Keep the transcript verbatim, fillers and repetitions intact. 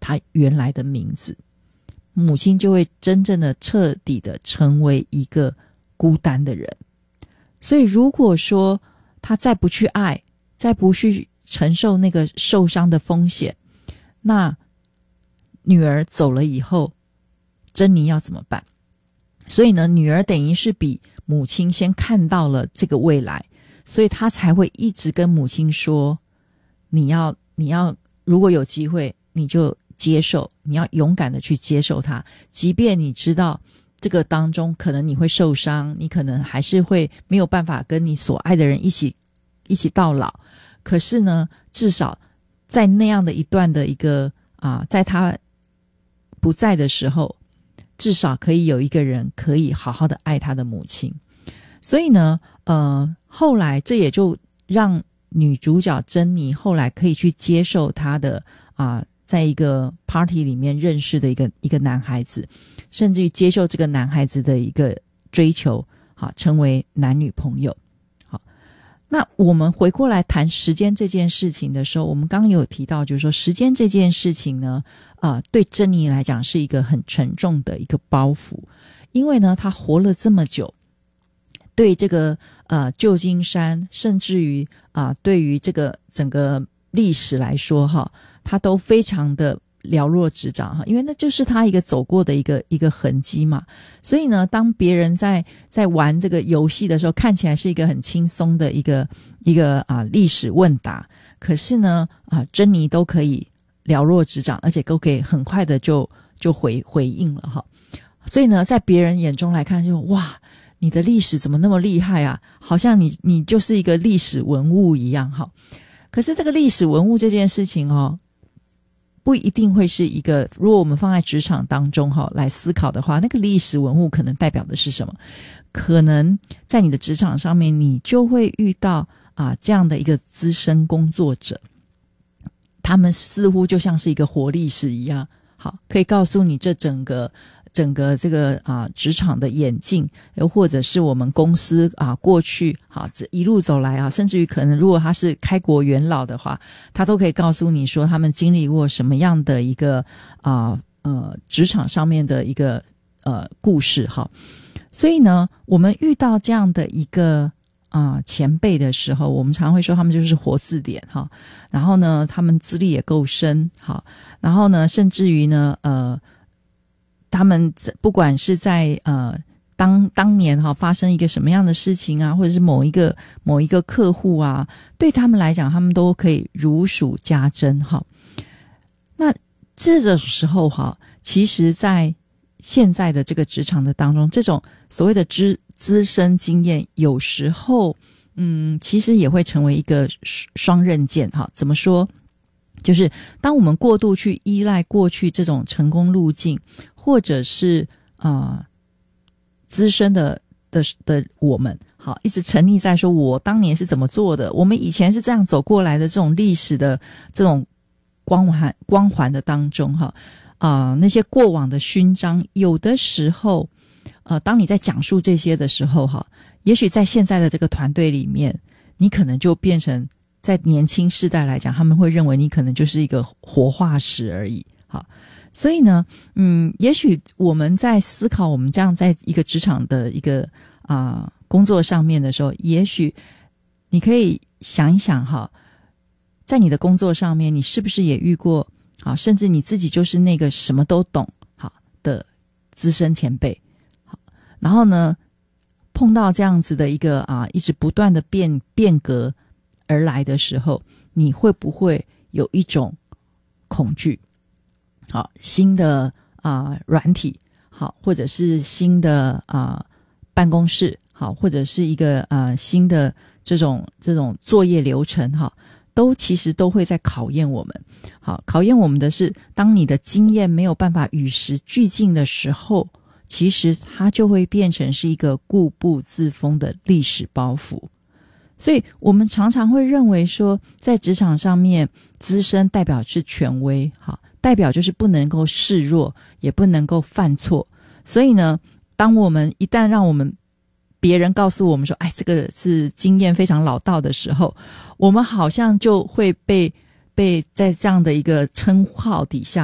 他原来的名字，母亲就会真正的彻底的成为一个孤单的人。所以如果说他再不去爱，再不去承受那个受伤的风险，那女儿走了以后，珍妮要怎么办？所以呢，女儿等于是比母亲先看到了这个未来，所以她才会一直跟母亲说，你要你要如果有机会你就接受，你要勇敢的去接受它，即便你知道这个当中可能你会受伤，你可能还是会没有办法跟你所爱的人一起一起到老，可是呢，至少在那样的一段的一个啊，在他不在的时候，至少可以有一个人可以好好的爱他的母亲。所以呢呃，后来这也就让女主角珍妮后来可以去接受她的啊、呃，在一个 party 里面认识的一个一个男孩子，甚至于接受这个男孩子的一个追求，好，成为男女朋友。好，那我们回过来谈时间这件事情的时候，我们刚刚有提到，就是说时间这件事情呢，呃，对珍妮来讲是一个很沉重的一个包袱，因为呢，她活了这么久，对这个呃旧金山，甚至于啊、呃，对于这个整个历史来说哈，她都非常的了若指掌哈，因为那就是她一个走过的一个一个痕迹嘛。所以呢，当别人在在玩这个游戏的时候，看起来是一个很轻松的一个一个啊历史问答，可是呢啊，珍妮都可以了若指掌，而且都可以很快的就就回回应了哈。所以呢，在别人眼中来看就，就哇，你的历史怎么那么厉害啊？好像你你就是一个历史文物一样哈。可是这个历史文物这件事情哦，不一定会是一个，如果我们放在职场当中哈来思考的话，那个历史文物可能代表的是什么？可能在你的职场上面，你就会遇到啊这样的一个资深工作者，他们似乎就像是一个活历史一样，好，可以告诉你这整个整个这个啊职场的演进，又或者是我们公司啊过去好一路走来啊，甚至于可能如果他是开国元老的话，他都可以告诉你说他们经历过什么样的一个啊呃职场上面的一个呃故事哈。所以呢，我们遇到这样的一个啊、呃、前辈的时候，我们常会说他们就是活字典哈。然后呢，他们资历也够深好，然后呢，甚至于呢呃。他们不管是在呃当当年哈发生一个什么样的事情啊，或者是某一个某一个客户啊，对他们来讲，他们都可以如数家珍哈。那这个时候哈，其实在现在的这个职场的当中，这种所谓的资资深经验，有时候嗯，其实也会成为一个双刃剑哈。怎么说？就是当我们过度去依赖过去这种成功路径，或者是啊、呃、资深的的的我们，好，一直沉溺在说我当年是怎么做的，我们以前是这样走过来的这种历史的这种光环光环的当中哈啊、呃、那些过往的勋章，有的时候呃当你在讲述这些的时候哈，也许在现在的这个团队里面，你可能就变成在年轻世代来讲，他们会认为你可能就是一个活化石而已好。所以呢，嗯，也许我们在思考我们这样在一个职场的一个啊、呃、工作上面的时候，也许你可以想一想哈，在你的工作上面，你是不是也遇过好，甚至你自己就是那个什么都懂好的资深前辈，好，然后呢，碰到这样子的一个啊一直不断的变变革而来的时候，你会不会有一种恐惧？好，新的啊、呃、软体，好，或者是新的啊、呃、办公室，好，或者是一个呃新的这种这种作业流程，哈，都其实都会在考验我们。好，考验我们的是，当你的经验没有办法与时俱进的时候，其实它就会变成是一个固步自封的历史包袱。所以我们常常会认为说，在职场上面，资深代表是权威，好，代表就是不能够示弱，也不能够犯错。所以呢，当我们一旦让我们别人告诉我们说，哎，这个是经验非常老道的时候，我们好像就会被被在这样的一个称号底下